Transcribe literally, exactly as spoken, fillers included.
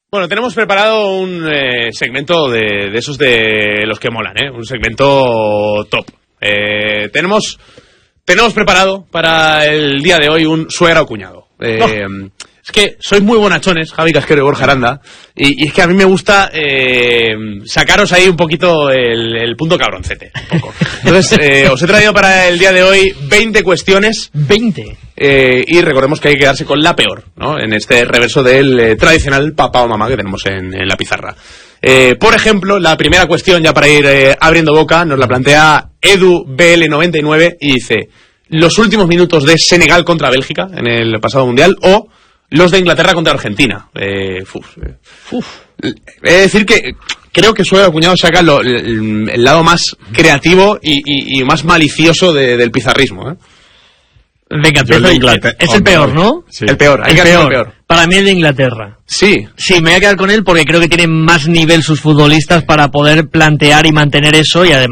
Bueno, tenemos preparado un eh, segmento de, de esos de los que molan, ¿eh? Un segmento top. Eh, tenemos, tenemos preparado para el día de hoy un suegra o cuñado. Eh, no. Es que sois muy bonachones, Javi Casquero y Borja Aranda, y, y es que a mí me gusta eh, sacaros ahí un poquito el, el punto cabroncete. Un poco. Entonces, eh, os he traído para el día de hoy veinte cuestiones. veinte. Eh, y recordemos que hay que quedarse con la peor, ¿no? En este reverso del eh, tradicional papá o mamá que tenemos en, en la pizarra. Eh, por ejemplo, la primera cuestión, ya para ir eh, abriendo boca, nos la plantea Edu B L noventa y nueve y dice: los últimos minutos de Senegal contra Bélgica en el pasado mundial o los de Inglaterra contra Argentina. Eh, uf, eh, uf. He de decir que creo que Suegra o cuñado saca lo, el, el lado más creativo y, y, y más malicioso de, del pizarrismo, ¿eh? Venga, el de Inglaterra. Es el peor, ¿no? Sí. El peor, hay el que peor. el peor. Para mí el de Inglaterra. Sí. Sí, me voy a quedar con él porque creo que tienen más nivel sus futbolistas para poder plantear y mantener eso, y además